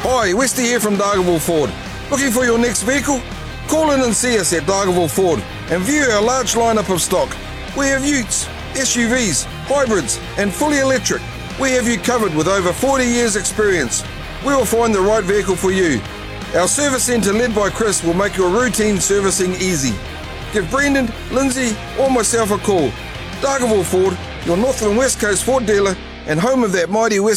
Hi, Westy here from Dargaville Ford. Looking for your next vehicle? Call in and see us at Dargaville Ford and view our large lineup of stock. We have utes, SUVs, hybrids and fully electric. We have you covered with over 40 years experience. We will find the right vehicle for you. Our service centre led by Chris will make your routine servicing easy. Give Brendan, Lindsay or myself a call. Dargaville Ford, your North and West Coast Ford dealer and home of that mighty West